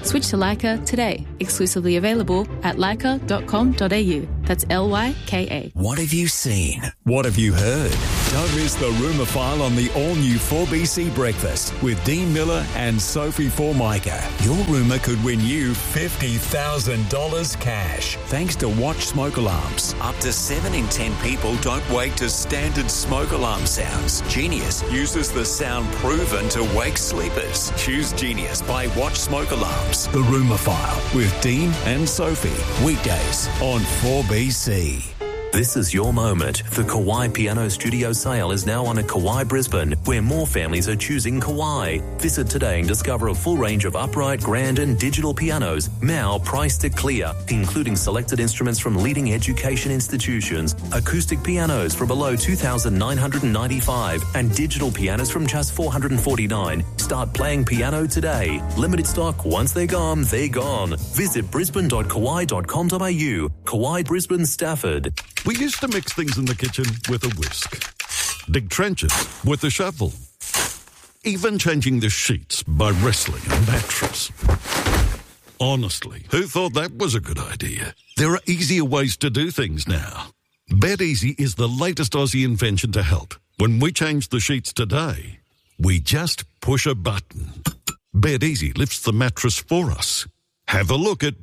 Switch to Leica today. Exclusively available at leica.com.au. That's LYKA. What have you seen? What have you heard? Don't miss the Rumour File on the all-new 4BC Breakfast with Dean Miller and Sophie Formica. Your rumour could win you $50,000 cash. Thanks to Watch Smoke Alarms. Up to 7 in 10 people don't wake to standard smoke alarm sounds. Genius uses the sound proven to wake sleepers. Choose Genius by Watch Smoke Alarms. The Rumour File with Dean and Sophie. Weekdays on 4BC. This is your moment. The Kawai Piano Studio sale is now on at Kawai Brisbane, where more families are choosing Kawai. Visit today and discover a full range of upright, grand and digital pianos, now priced at clear, including selected instruments from leading education institutions, acoustic pianos for below $2,995 and digital pianos from just $449. Start playing piano today. Limited stock. Once they're gone, they're gone. Visit brisbane.kawai.com.au. Kawai Brisbane, Stafford. We used to mix things in the kitchen with a whisk, dig trenches with a shovel, even changing the sheets by wrestling a mattress. Honestly, who thought that was a good idea? There are easier ways to do things now. BetEasy is the latest Aussie invention to help. When we change the sheets today, we just push a button. BetEasy lifts the mattress for us. Have a look at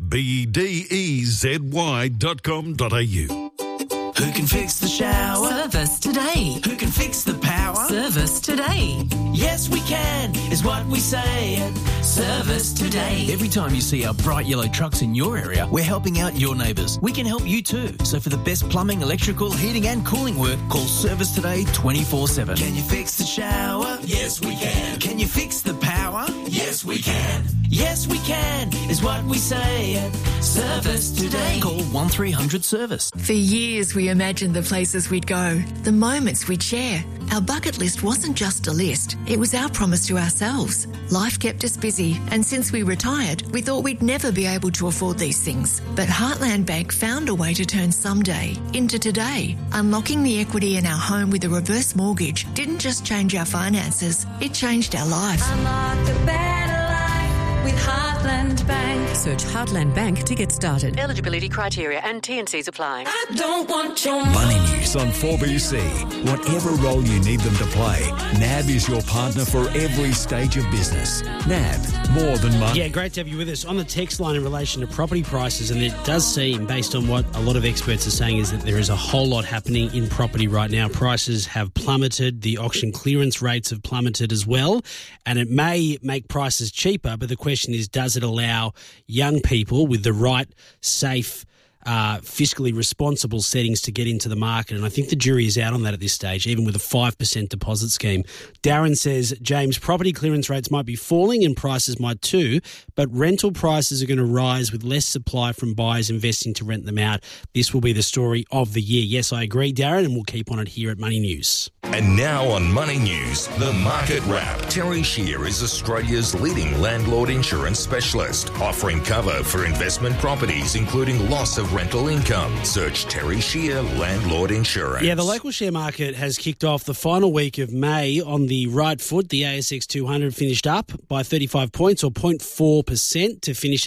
bedezy.com.au. Who can fix the shower? Service today. Who can fix the power? Service today. Yes, we can, is what we say at Service Today. Every time you see our bright yellow trucks in your area, we're helping out your neighbours. We can help you too. So for the best plumbing, electrical, heating and cooling work, call Service Today 24/7. Can you fix the shower? Yes, we can. Can you fix the power? Yes, we can. Yes, we can, is what we say at Service Today. Call 1300 Service. For years we imagined the places we'd go, the moments we'd share. Our bucket list wasn't just a list, it was our promise to ourselves. Life kept us busy, and since we retired, we thought we'd never be able to afford these things. But Heartland Bank found a way to turn someday into today. Unlocking the equity in our home with a reverse mortgage didn't just change our finances, it changed our lives. Unlock a better life with Heartland Bank. Search Heartland Bank to get started. Eligibility criteria and T&Cs apply. I don't want your Money News on 4BC. Whatever role you need them to play, NAB is your partner for every stage of business. NAB, more than money. Yeah, great to have you with us. On the text line in relation to property prices, and it does seem, based on what a lot of experts are saying, is that there is a whole lot happening in property right now. Prices have plummeted. The auction clearance rates have plummeted as well, and it may make prices cheaper, but the question is, does it allow young people with the right, safe, fiscally responsible settings to get into the market? And I think the jury is out on that at this stage, even with a 5% deposit scheme. Darren says, James, property clearance rates might be falling and prices might too, but rental prices are going to rise with less supply from buyers investing to rent them out. This will be the story of the year. Yes, I agree, Darren, and we'll keep on it here at Money News. And now on Money News, the Market Wrap. Terry Shear is Australia's leading landlord insurance specialist, offering cover for investment properties, including loss of rental income. Search Terry Shear Landlord Insurance. Yeah, the local share market has kicked off the final week of May on the right foot. The ASX 200 finished up by 35 points or 0.4% to finish at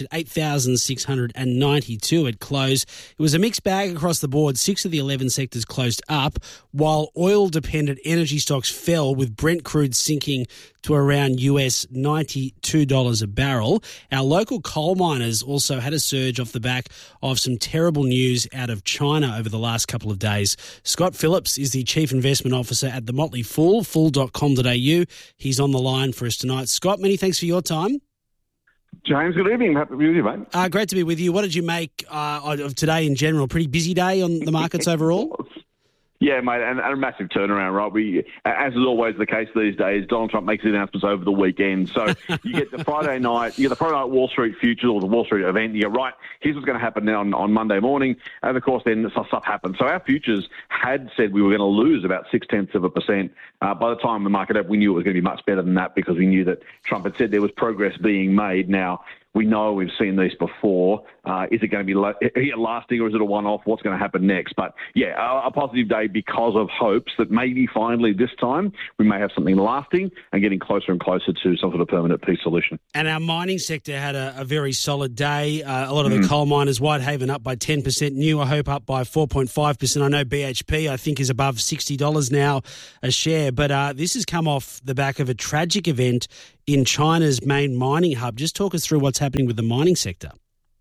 8,692 at close. It was a mixed bag across the board. 6 of the 11 sectors closed up, while oil-dependent energy stocks fell, with Brent crude sinking to around US $92 a barrel. Our local coal miners also had a surge off the back of some terrible news out of China over the last couple of days. Scott Phillips is the Chief Investment Officer at the Motley Fool, fool.com.au. He's on the line for us tonight. Scott, many thanks for your time. James, good evening. Happy to be with you, mate. Great to be with you. What did you make of today in general? Pretty busy day on the markets overall? Yeah, mate, and a massive turnaround, right? As is always the case these days, Donald Trump makes his announcements over the weekend. So you get the Friday night Wall Street futures, or the Wall Street event. You go, right, here's what's going to happen now on Monday morning. And of course, then stuff happened. So our futures had said we were going to lose about 0.6%. By the time the market opened, we knew it was going to be much better than that, because we knew that Trump had said there was progress being made. Now, We know we've seen these before. Is it going to be lasting, or is it a one-off? What's going to happen next? But yeah, a positive day because of hopes that maybe finally this time we may have something lasting and getting closer and closer to some sort of permanent peace solution. And our mining sector had a very solid day. A lot of the coal miners, Whitehaven up by 10%, New Hope up by 4.5%. I know BHP, I think, is above $60 now a share. But this has come off the back of a tragic event in China's main mining hub. Just talk us through what's happening with the mining sector.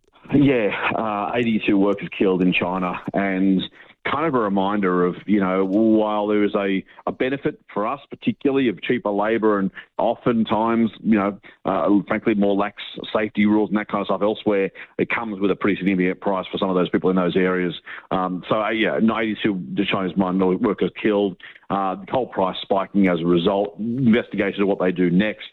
Yeah, 82 workers killed in China, and kind of a reminder of, while there is a benefit for us, particularly of cheaper labour and oftentimes, frankly, more lax safety rules and that kind of stuff elsewhere, it comes with a pretty significant price for some of those people in those areas. 82 Chinese mine workers killed, the coal price spiking as a result, investigation of what they do next.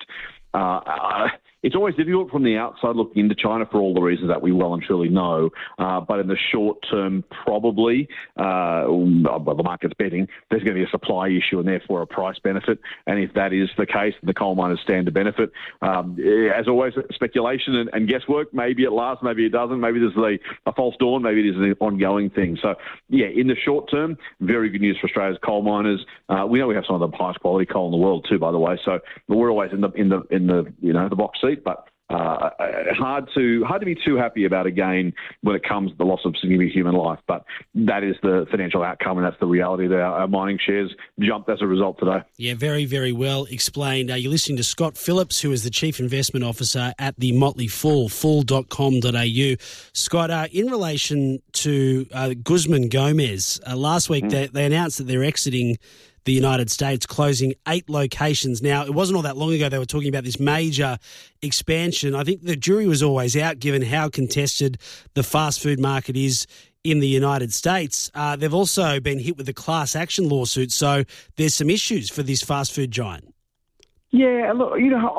It's always difficult from the outside looking into China for all the reasons that we well and truly know. But in the short term, probably, the market's betting, there's going to be a supply issue and therefore a price benefit. And if that is the case, the coal miners stand to benefit. As always, speculation and guesswork. Maybe it lasts, maybe it doesn't. Maybe this is a false dawn. Maybe it is an ongoing thing. So, yeah, in the short term, very good news for Australia's coal miners. We know we have some of the highest quality coal in the world too, by the way. So we're always in the box seat. But hard to be too happy about a gain when it comes to the loss of significant human life. But that is the financial outcome, and that's the reality that our mining shares jumped as a result today. Yeah, very, very well explained. You're listening to Scott Phillips, who is the Chief Investment Officer at the Motley Fool, fool.com.au. Scott, in relation to Guzman Gomez, last week they announced that they're exiting the United States, closing 8 locations. Now, it wasn't all that long ago they were talking about this major expansion. I think the jury was always out, given how contested the fast food market is in the United States. They've also been hit with a class action lawsuit, so there's some issues for this fast food giant. Yeah, look,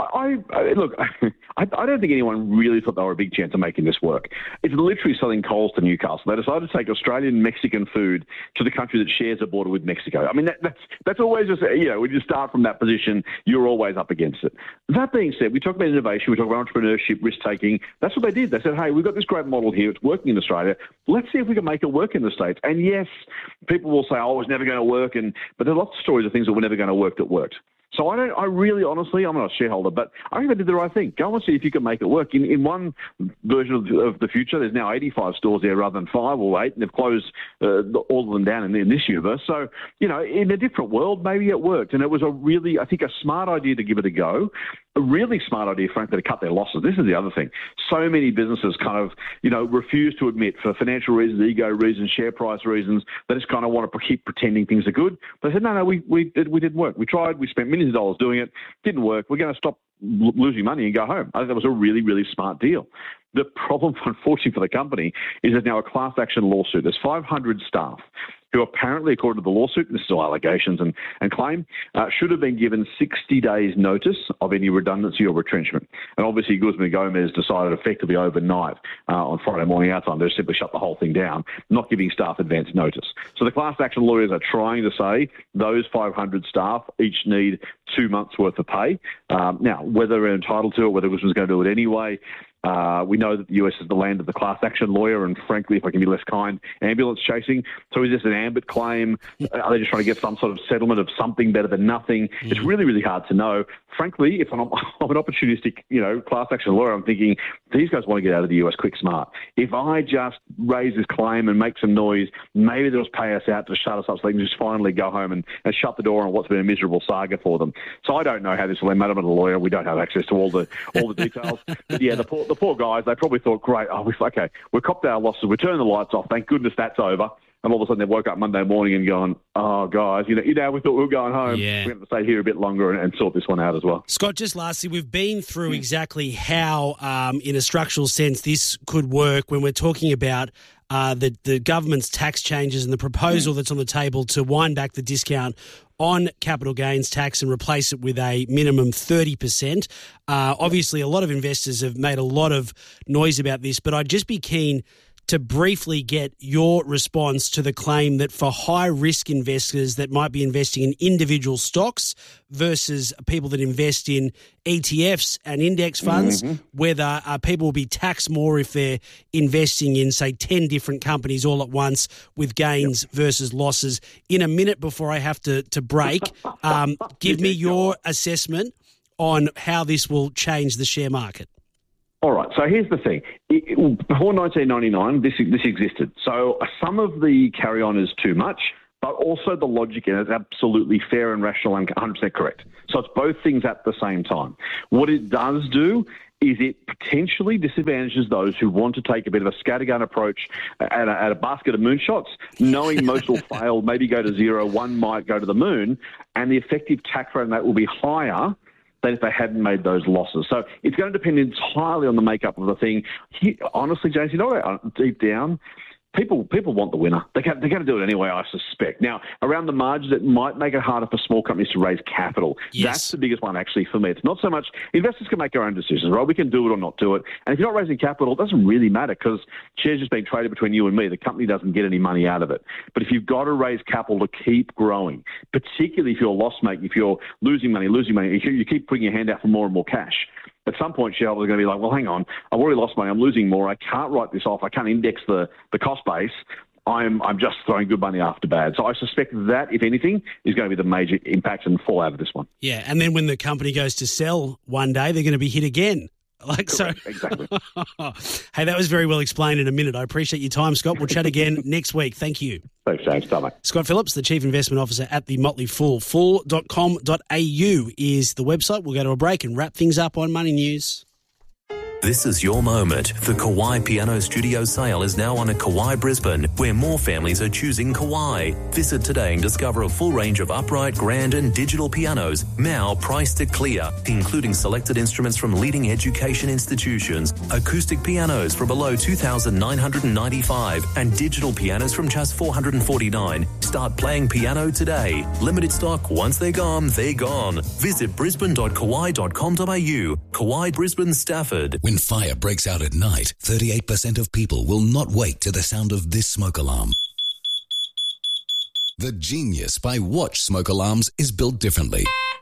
I don't think anyone really thought they were a big chance of making this work. It's literally selling coals to Newcastle. They decided to take Australian Mexican food to the country that shares a border with Mexico. I mean, that's always just, when you start from that position, you're always up against it. That being said, we talk about innovation, we talk about entrepreneurship, risk-taking. That's what they did. They said, hey, we've got this great model here. It's working in Australia. Let's see if we can make it work in the States. And yes, people will say, oh, it's never going to work. But there are lots of stories of things that were never going to work that worked. So honestly, I'm not a shareholder, but I think they did the right thing. Go and see if you can make it work. In one version of the future, there's now 85 stores there rather than 5 or 8, and they've closed all of them down in this universe. So, in a different world, maybe it worked. And it was I think a smart idea to give it a go. A really smart idea, frankly, to cut their losses. This is the other thing. So many businesses kind of, refuse to admit for financial reasons, ego reasons, share price reasons, they just kind of want to keep pretending things are good. But they said, no, we didn't work. We tried. We spent millions of dollars doing it. Didn't work. We're going to stop losing money and go home. I think that was a really, really smart deal. The problem, unfortunately, for the company is there's now a class action lawsuit. There's 500 staff who apparently, according to the lawsuit, and this is all allegations and claim, should have been given 60 days notice of any redundancy or retrenchment. And obviously, Guzman Gomez decided effectively overnight on Friday morning our time to simply shut the whole thing down, not giving staff advance notice. So the class action lawyers are trying to say those 500 staff each need 2 months' worth of pay. Now, whether they're entitled to it, whether Guzman's going to do it anyway, we know that the US is the land of the class action lawyer, and frankly, if I can be less kind, ambulance chasing. So is this an ambit claim? Are they just trying to get some sort of settlement of something better than nothing? It's really, really hard to know. Frankly, if I'm an opportunistic, class action lawyer, I'm thinking these guys want to get out of the US quick smart. If I just raise this claim and make some noise, maybe they'll just pay us out to shut us up so they can just finally go home and shut the door on what's been a miserable saga for them. So I don't know how this will end. I'm not a lawyer. We don't have access to all the details. But yeah, the poor guys, they probably thought, great, we've copped our losses, we turned the lights off, thank goodness that's over. And all of a sudden they woke up Monday morning and gone, oh, guys, we thought we were going home. Yeah. We have to stay here a bit longer and sort this one out as well. Scott, just lastly, we've been through exactly how, in a structural sense, this could work when we're talking about the government's tax changes and the proposal that's on the table to wind back the discount on capital gains tax and replace it with a minimum 30%. Obviously, a lot of investors have made a lot of noise about this, but I'd just be keen to briefly get your response to the claim that for high-risk investors that might be investing in individual stocks versus people that invest in ETFs and index funds, whether people will be taxed more if they're investing in, say, 10 different companies all at once with gains versus losses. In a minute before I have to break, give me your assessment on how this will change the share market. All right, so here's the thing. Before 1999, this existed. So some of the carry-on is too much, but also the logic in it is absolutely fair and rational and 100% correct. So it's both things at the same time. What it does do is it potentially disadvantages those who want to take a bit of a scattergun approach at a basket of moonshots, knowing most will fail, maybe go to zero, one might go to the moon, and the effective tax rate on that will be higher than if they hadn't made those losses. So it's going to depend entirely on the makeup of the thing. Honestly, James, you know, deep down, people want the winner. They're going to do it anyway, I suspect. Now, around the margins, it might make it harder for small companies to raise capital. Yes. That's the biggest one, actually, for me. It's not so much investors can make their own decisions, right? We can do it or not do it. And if you're not raising capital, it doesn't really matter because shares just being traded between you and me. The company doesn't get any money out of it. But if you've got to raise capital to keep growing, particularly if you're loss-making, if you're losing money, you keep putting your hand out for more and more cash. At some point, shareholders are going to be like, well, hang on, I've already lost money, I'm losing more, I can't write this off, I can't index the cost base, I'm just throwing good money after bad. So I suspect that, if anything, is going to be the major impact and fallout of this one. Yeah, and then when the company goes to sell one day, they're going to be hit again. Correct, exactly. Hey, that was very well explained in a minute. I appreciate your time, Scott. We'll chat again next week. Thank you. Thanks, James. Bye, mate. Scott Phillips, the Chief Investment Officer at the Motley Fool. Fool.com.au is the website. We'll go to a break and wrap things up on Money News. This is your moment. The Kawai Piano Studio sale is now on at Kawai Brisbane, where more families are choosing Kawai. Visit today and discover a full range of upright, grand and digital pianos, now priced at clear, including selected instruments from leading education institutions, acoustic pianos for below $2,995 and digital pianos from just $449. Start playing piano today. Limited stock. Once they're gone, they're gone. Visit brisbane.kawai.com.au. Kawai Brisbane, Stafford. When fire breaks out at night, 38% of people will not wake to the sound of this smoke alarm. The genius by Watch smoke alarms is built differently.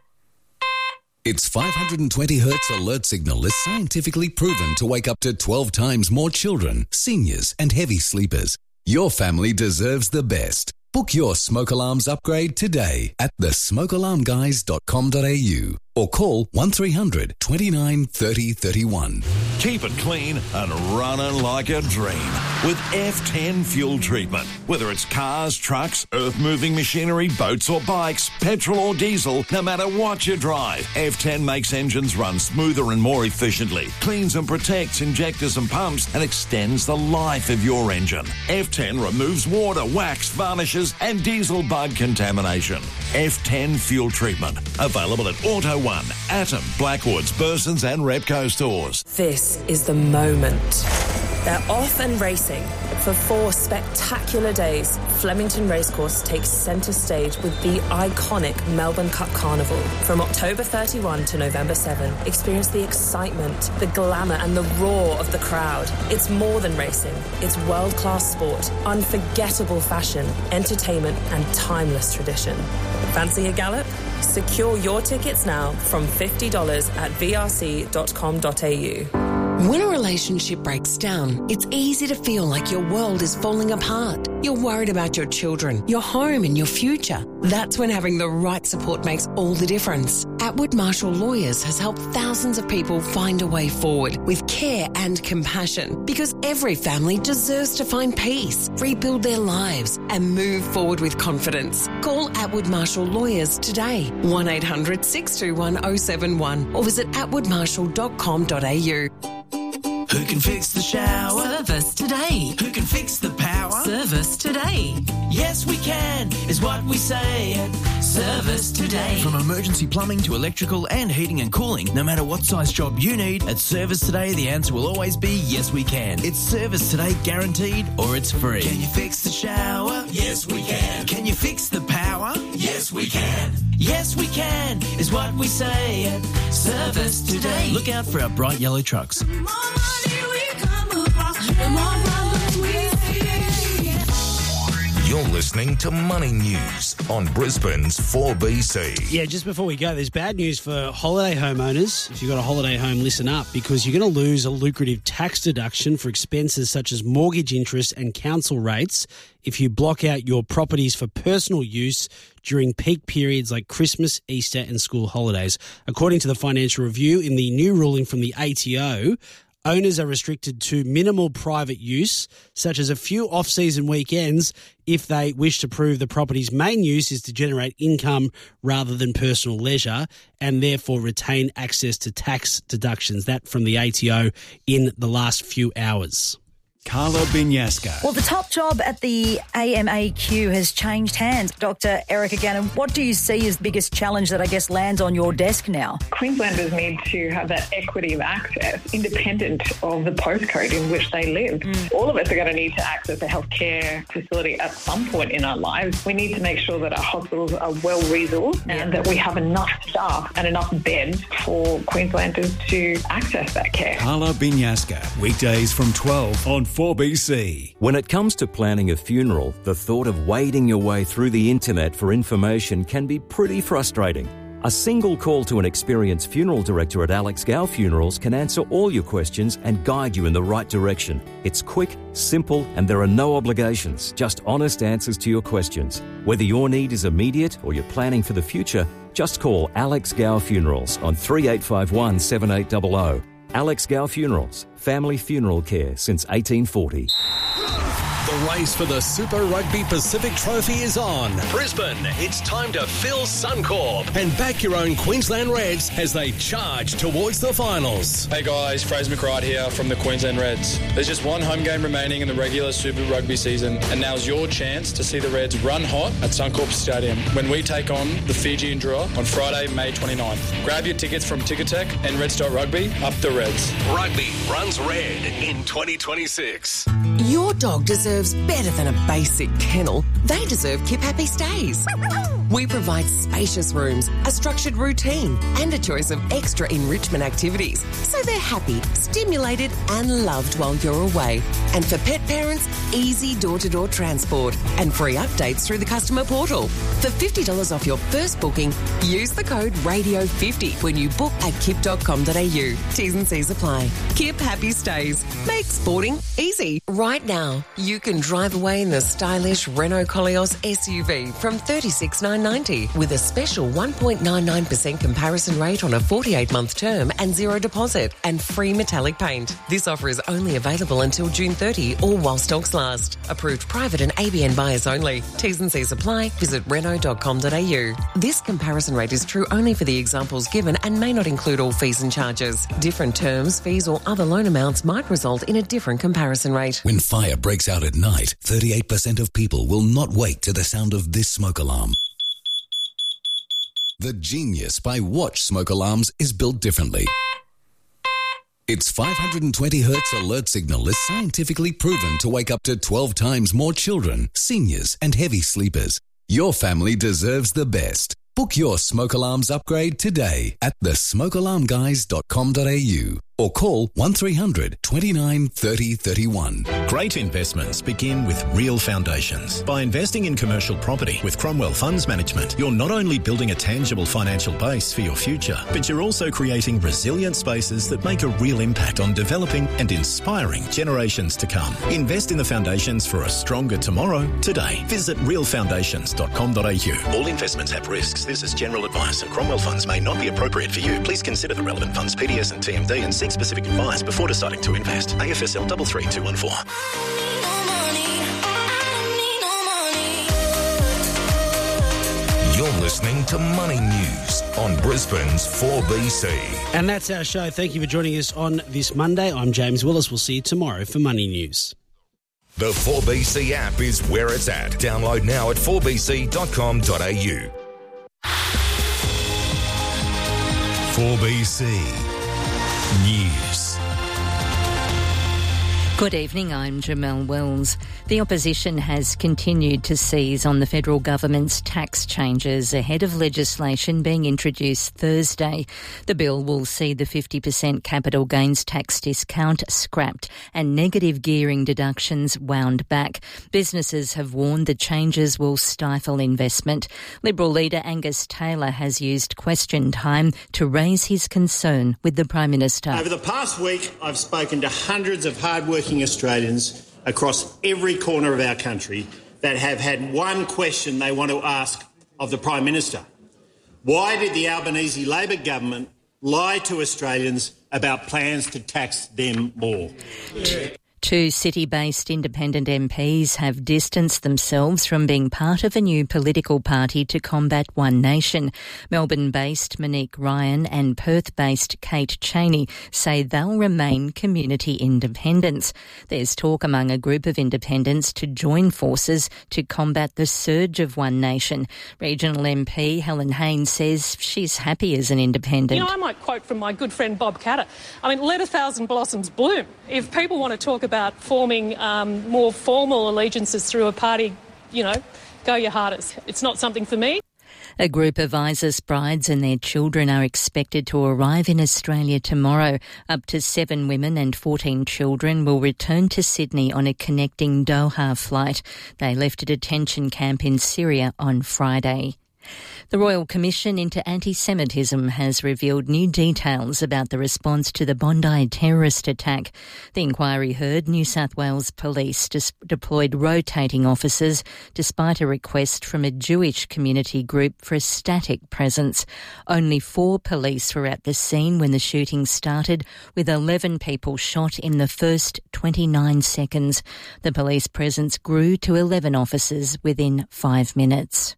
Its 520 Hz alert signal is scientifically proven to wake up to 12 times more children, seniors and heavy sleepers. Your family deserves the best. Book your smoke alarms upgrade today at thesmokealarmguys.com.au or call 1300 29 30 31. Keep it clean and running like a dream with F10 fuel treatment. Whether it's cars, trucks, earth-moving machinery, boats or bikes, petrol or diesel, no matter what you drive, F10 makes engines run smoother and more efficiently, cleans and protects injectors and pumps, and extends the life of your engine. F10 removes water, wax, varnishes, and diesel bug contamination. F10 fuel treatment. Available at Auto One, Atom, Blackwoods, Burson's and Repco stores. This is the moment. They're off and racing. For 4 spectacular days, Flemington Racecourse takes centre stage with the iconic Melbourne Cup Carnival. From October 31 to November 7, experience the excitement, the glamour and the roar of the crowd. It's more than racing. It's world-class sport, unforgettable fashion, entertainment and timeless tradition. Fancy a gallop? Secure your tickets now from $50 at vrc.com.au. When a relationship breaks down, it's easy to feel like your world is falling apart. You're worried about your children, your home and your future. That's when having the right support makes all the difference. Atwood Marshall Lawyers has helped thousands of people find a way forward with care and compassion, because every family deserves to find peace, rebuild their lives and move forward with confidence. Call Atwood Marshall Lawyers today, 1-800-621-071 or visit atwoodmarshall.com.au. Who can fix the shower? Service today. Who can fix the power? Service today. Yes, we can, is what we say at Service Today. From emergency plumbing to electrical and heating and cooling, no matter what size job you need, at Service Today, the answer will always be yes, we can. It's Service Today guaranteed, or it's free. Can you fix the shower? Yes, we can. Can you fix the power? Yes, we can. Yes, we can, is what we say at Service Today. Look out for our bright yellow trucks. The more money we come across, the more problems we You're listening to Money News on Brisbane's 4BC. Yeah, just before we go, there's bad news for holiday homeowners. If you've got a holiday home, listen up, because you're going to lose a lucrative tax deduction for expenses such as mortgage interest and council rates if you block out your properties for personal use during peak periods like Christmas, Easter and school holidays. According to the Financial Review, in the new ruling from the ATO, owners are restricted to minimal private use, such as a few off-season weekends, if they wish to prove the property's main use is to generate income rather than personal leisure, and therefore retain access to tax deductions. That from the ATO in the last few hours. Carla Binyaska. Well, the top job at the AMAQ has changed hands. Dr. Erica Gannon, what do you see as the biggest challenge that I guess lands on your desk now? Queenslanders need to have that equity of access independent of the postcode in which they live. All of us are going to need to access a healthcare facility at some point in our lives. We need to make sure that our hospitals are well resourced and that we have enough staff and enough beds for Queenslanders to access that care. Carla Binyaska, weekdays from 12 on 4BC. When it comes to planning a funeral, the thought of wading your way through the internet for information can be pretty frustrating. A single call to an experienced funeral director at Alex Gow Funerals can answer all your questions and guide you in the right direction. It's quick, simple, and there are no obligations, just honest answers to your questions. Whether your need is immediate or you're planning for the future, just call Alex Gow Funerals on 3851 7800. Alex Gow Funerals, family funeral care since 1840. The race for the Super Rugby Pacific Trophy is on. Brisbane, it's time to fill Suncorp and back your own Queensland Reds as they charge towards the finals. Hey guys, Fraser McRide here from the Queensland Reds. There's just one home game remaining in the regular Super Rugby season, and now's your chance to see the Reds run hot at Suncorp Stadium when we take on the Fijian Drua on Friday, May 29th. Grab your tickets from Ticketek and Reds.Rugby. Up the Reds. Rugby runs red in 2026. Your dog deserves better than a basic kennel. They deserve Kip Happy Stays. We provide spacious rooms, a structured routine, and a choice of extra enrichment activities, so they're happy, stimulated, and loved while you're away. And for pet parents, easy door-to-door transport and free updates through the customer portal. For $50 off your first booking, use the code RADIO50 when you book at kip.com.au. T's and C's apply. Kip Happy Stays. Make sporting easy. Right now, you can drive away in the stylish Renault Koleos SUV from $36,990 with a special 1.99% comparison rate on a 48-month term and zero deposit and free metallic paint. This offer is only available until June 30 or while stocks last. Approved private and ABN buyers only. T's and C's apply. Visit Renault.com.au. This comparison rate is true only for the examples given and may not include all fees and charges. Different terms, fees or other loan amounts might result in a different comparison rate. When fire breaks out at night, 38% of people will not wake to the sound of this smoke alarm. The genius by Watch smoke alarms is built differently. Its 520 Hz alert signal is scientifically proven to wake up to 12 times more children, seniors, and heavy sleepers. Your family deserves the best. Book your smoke alarms upgrade today at thesmokealarmguys.com.au or call 1300 29 30 31. Great investments begin with real foundations. By investing in commercial property with Cromwell Funds Management, you're not only building a tangible financial base for your future, but you're also creating resilient spaces that make a real impact on developing and inspiring generations to come. Invest in the foundations for a stronger tomorrow today. Visit realfoundations.com.au. All investments have risks. This is general advice, and Cromwell Funds may not be appropriate for you. Please consider the relevant funds, PDS and TMD, and seek specific advice before deciding to invest. AFSL 33214. You're listening to Money News on Brisbane's 4BC. And that's our show. Thank you for joining us on this Monday. I'm James Willis. We'll see you tomorrow for Money News. The 4BC app is where it's at. Download now at 4bc.com.au. 4BC News. Good evening, I'm Jamelle Wells. The opposition has continued to seize on the federal government's tax changes ahead of legislation being introduced Thursday. The bill will see the 50% capital gains tax discount scrapped and negative gearing deductions wound back. Businesses have warned the changes will stifle investment. Liberal leader Angus Taylor has used question time to raise his concern with the Prime Minister. Over the past week, I've spoken to hundreds of hard-working Australians across every corner of our country that have had one question they want to ask of the Prime Minister. Why did the Albanese Labor government lie to Australians about plans to tax them more? Two city-based independent MPs have distanced themselves from being part of a new political party to combat One Nation. Melbourne-based Monique Ryan and Perth-based Kate Chaney say they'll remain community independents. There's talk among a group of independents to join forces to combat the surge of One Nation. Regional MP Helen Haynes says she's happy as an independent. You know, I might quote from my good friend Bob Catter. I mean, let a thousand blossoms bloom. If people want to talk about forming more formal allegiances through a party, you know, go your hardest. It's not something for me. A group of ISIS brides and their children are expected to arrive in Australia tomorrow. Up to 7 women and 14 children will return to Sydney on a connecting Doha flight. They left a detention camp in Syria on Friday. The Royal Commission into Anti-Semitism has revealed new details about the response to the Bondi terrorist attack. The inquiry heard New South Wales Police deployed rotating officers despite a request from a Jewish community group for a static presence. Only 4 police were at the scene when the shooting started, with 11 people shot in the first 29 seconds. The police presence grew to 11 officers within 5 minutes.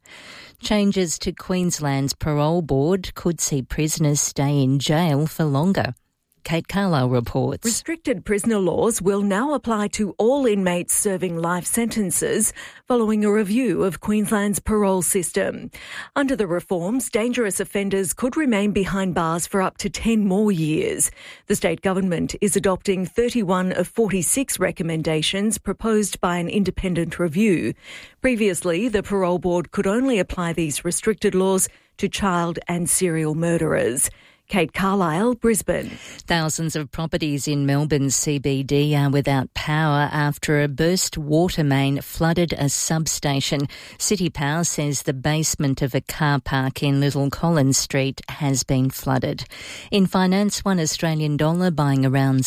Changes to Queensland's parole board could see prisoners stay in jail for longer. Kate Carlisle reports. Restricted prisoner laws will now apply to all inmates serving life sentences following a review of Queensland's parole system. Under the reforms, dangerous offenders could remain behind bars for up to 10 more years. The state government is adopting 31 of 46 recommendations proposed by an independent review. Previously, the parole board could only apply these restricted laws to child and serial murderers. Kate Carlisle, Brisbane. Thousands of properties in Melbourne's CBD are without power after a burst water main flooded a substation. City Power says the basement of a car park in Little Collins Street has been flooded. In finance, one Australian dollar buying around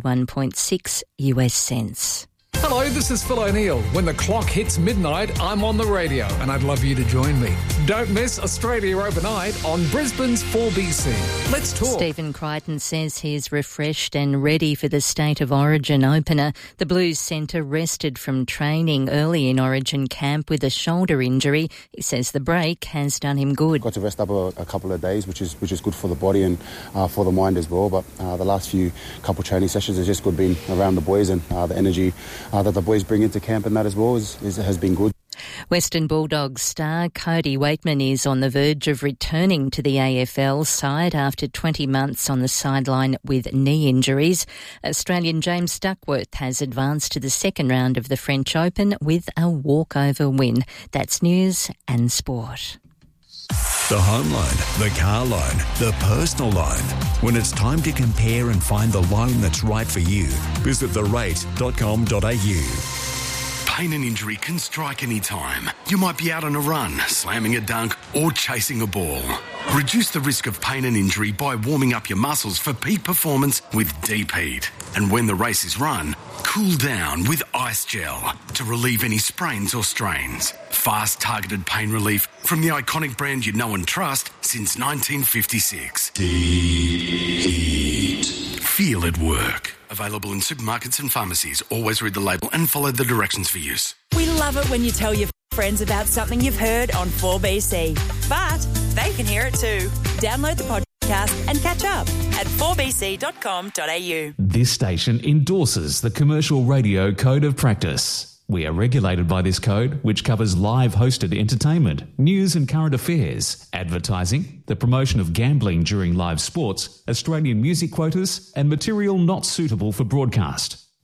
71.6 US cents. Hello, this is Phil O'Neill. When the clock hits midnight, I'm on the radio and I'd love you to join me. Don't miss Australia Overnight on Brisbane's 4BC. Let's talk. Stephen Crichton says he's refreshed and ready for the State of Origin opener. The Blues centre rested from training early in Origin camp with a shoulder injury. He says the break has done him good. Got to rest up a couple of days, which is good for the body and for the mind as well. But the last couple training sessions is just good being around the boys and the energy that the boys bring into camp and that as well has been good. Western Bulldogs star Cody Waitman is on the verge of returning to the AFL side after 20 months on the sideline with knee injuries. Australian James Duckworth has advanced to the second round of the French Open with a walkover win. That's news and sport. The home loan, the car loan, the personal loan. When it's time to compare and find the loan that's right for you, visit therate.com.au. Pain and injury can strike any time. You might be out on a run, slamming a dunk or chasing a ball. Reduce the risk of pain and injury by warming up your muscles for peak performance with Deep Heat. And when the race is run, cool down with Ice Gel to relieve any sprains or strains. Fast, targeted pain relief from the iconic brand you know and trust since 1956. Deep Heat. Feel it work. Available in supermarkets and pharmacies. Always read the label and follow the directions for use. We love it when you tell your friends about something you've heard on 4BC. But they can hear it too. Download the podcast and catch up at 4bc.com.au. This station endorses the Commercial Radio Code of Practice. We are regulated by this code, which covers live hosted entertainment, news and current affairs, advertising, the promotion of gambling during live sports, Australian music quotas, and material not suitable for broadcast.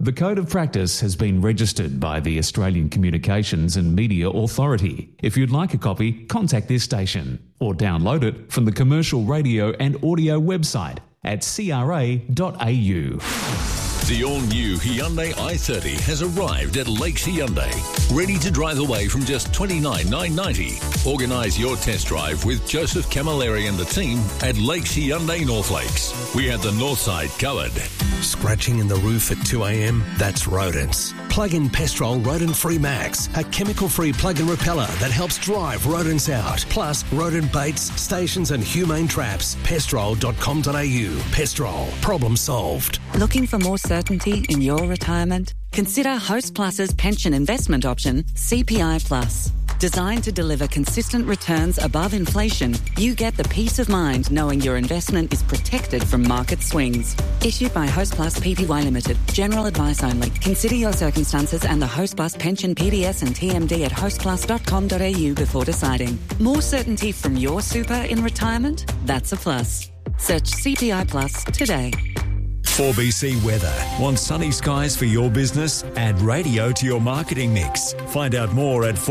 The Code of Practice has been registered by the Australian Communications and Media Authority. If you'd like a copy, contact this station or download it from the Commercial Radio and Audio website at cra.au. The all-new Hyundai i30 has arrived at Lakes Hyundai, ready to drive away from just $29,990. Organise your test drive with Joseph Camilleri and the team at Lakes Hyundai North Lakes. We have the north side covered. Scratching in the roof at 2 a.m? That's rodents. Plug in Pestrol Rodent Free Max, a chemical-free plug-in repeller that helps drive rodents out. Plus, rodent baits, stations and humane traps. Pestrol.com.au. Pestrol. Problem solved. Looking for more certainty in your retirement? Consider Host Plus's pension investment option, CPI Plus. Designed to deliver consistent returns above inflation, you get the peace of mind knowing your investment is protected from market swings. Issued by Host Plus Pty Limited. General advice only. Consider your circumstances and the Host Plus pension PDS and TMD at hostplus.com.au before deciding. More certainty from your super in retirement? That's a plus. Search CPI Plus today. 4BC Weather. Want sunny skies for your business? Add radio to your marketing mix. Find out more at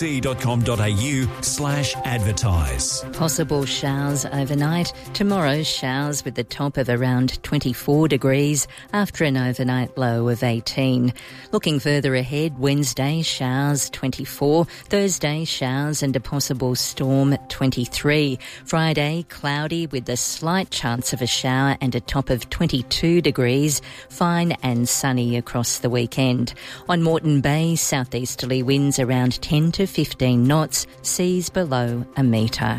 4bc.com.au/advertise. Possible showers overnight. Tomorrow, showers with the top of around 24 degrees after an overnight low of 18. Looking further ahead, Wednesday, showers 24. Thursday, showers and a possible storm 23. Friday, cloudy with a slight chance of a shower and a top of 22 degrees, fine and sunny across the weekend. On Moreton Bay, southeasterly winds around 10 to 15 knots, seas below a metre.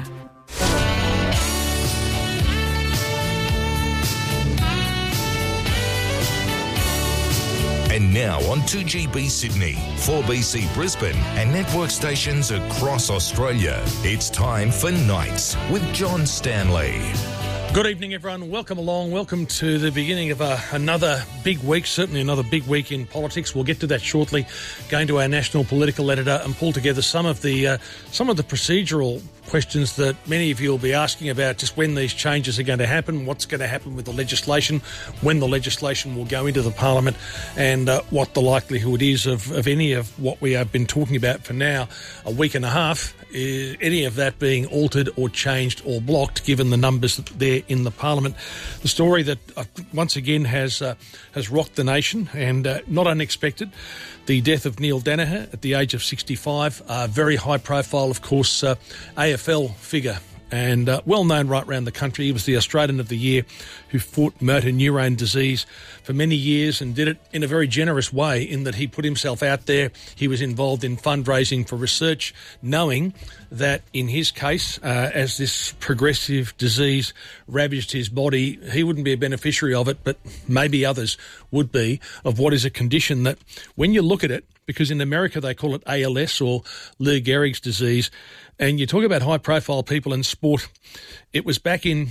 And now on 2GB Sydney, 4BC Brisbane and network stations across Australia. It's time for Nights with John Stanley. Good evening, everyone. Welcome along. Welcome to the beginning of another big week, certainly another big week in politics. We'll get to that shortly. Going to our national political editor and pull together some of the procedural questions that many of you will be asking about, just when these changes are going to happen, what's going to happen with the legislation, when the legislation will go into the Parliament, and what the likelihood is of any of what we have been talking about for now a week and a half, any of that being altered or changed or blocked, given the numbers that there in the Parliament. The story that once again has rocked the nation, and not unexpected, the death of Neil Daniher at the age of 65, very high profile, of course, AFL figure, and well known right around the country. He was the Australian of the Year who fought motor neurone disease for many years and did it in a very generous way, in that he put himself out there. He was involved in fundraising for research, knowing that in his case, as this progressive disease ravaged his body, he wouldn't be a beneficiary of it, but maybe others would be, of what is a condition that, when you look at it, because in America they call it ALS, or Lou Gehrig's disease, and you talk about high-profile people in sport. It was back in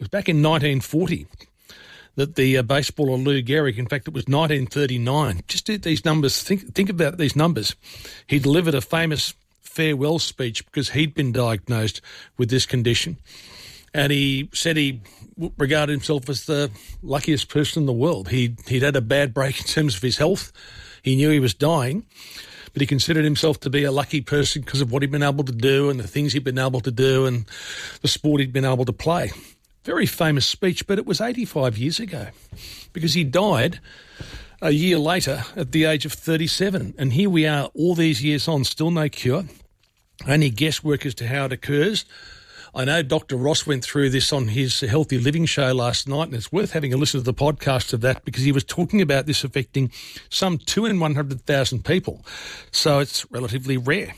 1940 that the baseballer Lou Gehrig, in fact it was 1939. Just did these numbers. Think about these numbers. He delivered a famous farewell speech because he'd been diagnosed with this condition, and he said he regarded himself as the luckiest person in the world. He'd had a bad break in terms of his health. He knew he was dying, but he considered himself to be a lucky person because of what he'd been able to do and the things he'd been able to do and the sport he'd been able to play. Very famous speech, but it was 85 years ago, because he died a year later at the age of 37. And here we are all these years on, still no cure, only guesswork as to how it occurs. I know Dr. Ross went through this on his Healthy Living show last night, and it's worth having a listen to the podcast of that, because he was talking about this affecting some 2 in 100,000 people. So it's relatively rare.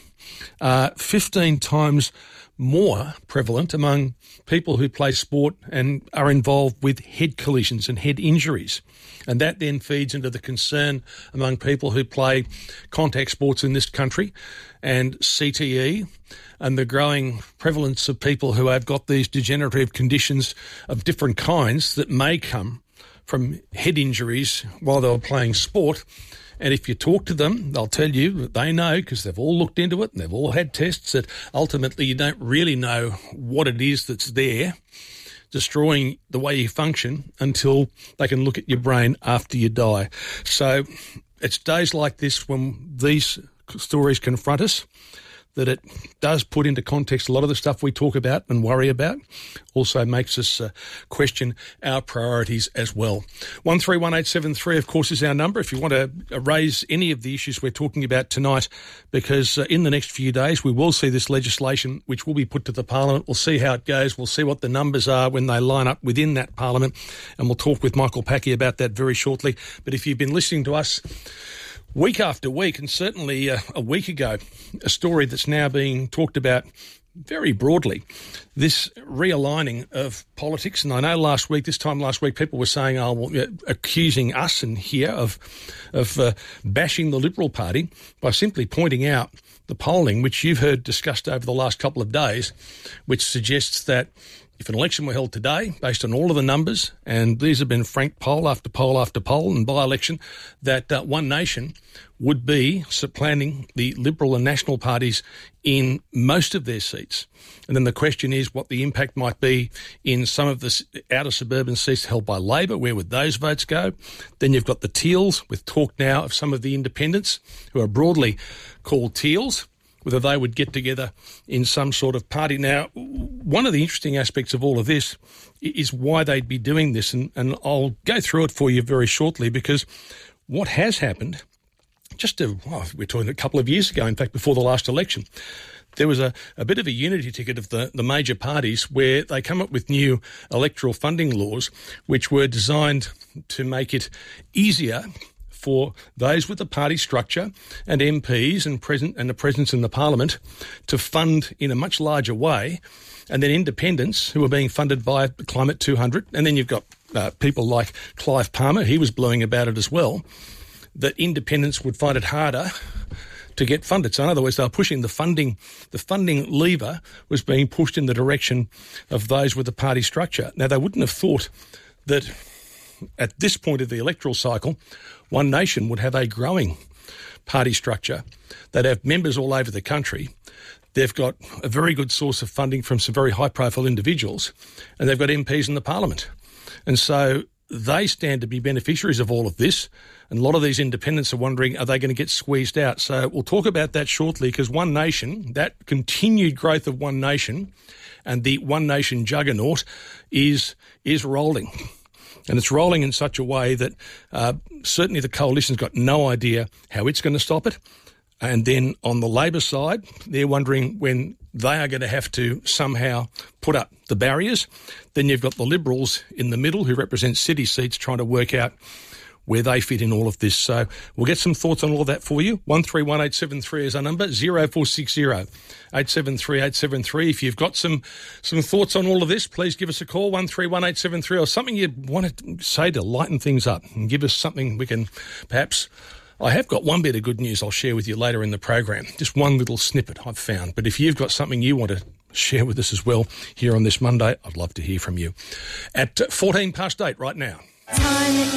15 times more prevalent among people who play sport and are involved with head collisions and head injuries. And that then feeds into the concern among people who play contact sports in this country and CTE, and the growing prevalence of people who have got these degenerative conditions of different kinds that may come from head injuries while they were playing sport. And if you talk to them, they'll tell you that they know, because they've all looked into it and they've all had tests, that ultimately you don't really know what it is that's there. destroying the way you function until they can look at your brain after you die. So it's days like this when these stories confront us that it does put into context a lot of the stuff we talk about and worry about. Also makes us question our priorities as well. 131873, of course, is our number if you want to raise any of the issues we're talking about tonight, because in the next few days we will see this legislation which will be put to the Parliament. We'll see how it goes. We'll see what the numbers are when they line up within that Parliament, and we'll talk with Michael Packey about that very shortly. But if you've been listening to us week after week, and certainly a week ago, a story that's now being talked about very broadly, this realigning of politics. And I know this time last week, people were saying, accusing us and here of bashing the Liberal Party by simply pointing out the polling, which you've heard discussed over the last couple of days, which suggests that if an election were held today, based on all of the numbers, and these have been franked poll after poll after poll and by-election, that One Nation would be supplanting the Liberal and National parties in most of their seats. And then the question is what the impact might be in some of the outer suburban seats held by Labor. Where would those votes go? Then you've got the Teals, with talk now of some of the independents who are broadly called Teals, whether they would get together in some sort of party. Now, one of the interesting aspects of all of this is why they'd be doing this, and I'll go through it for you very shortly, because what has happened, we're talking a couple of years ago, in fact, before the last election, there was a bit of a unity ticket of the major parties where they come up with new electoral funding laws which were designed to make it easier for those with the party structure and MPs and the presence in the Parliament to fund in a much larger way, and then independents who are being funded by Climate 200, and then you've got people like Clive Palmer, he was blowing about it as well, that independents would find it harder to get funded. So in other words, they were pushing the funding lever was being pushed in the direction of those with the party structure. Now, they wouldn't have thought that at this point of the electoral cycle, One Nation would have a growing party structure. They'd have members all over the country. They've got a very good source of funding from some very high-profile individuals, and they've got MPs in the Parliament. And so they stand to be beneficiaries of all of this, and a lot of these independents are wondering, are they going to get squeezed out? So we'll talk about that shortly, because One Nation, that continued growth of One Nation and the One Nation juggernaut is rolling. And it's rolling in such a way that certainly the coalition's got no idea how it's going to stop it. And then on the Labor side, they're wondering when they are going to have to somehow put up the barriers. Then you've got the Liberals in the middle who represent city seats trying to work out where they fit in all of this. So we'll get some thoughts on all of that for you. 131873 is our number, 0460 873 873. If you've got some thoughts on all of this, please give us a call, 131873, or something you want to say to lighten things up and give us something we can perhaps... I have got one bit of good news I'll share with you later in the program, just one little snippet I've found. But if you've got something you want to share with us as well here on this Monday, I'd love to hear from you. At 14 past 8 right now.